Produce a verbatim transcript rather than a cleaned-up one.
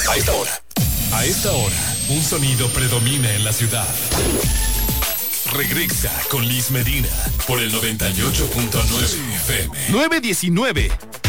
A esta hora. A esta hora, un sonido predomina en la ciudad. Regresa con Liz Medina por el noventa y ocho punto nueve F M. nueve diecinueve.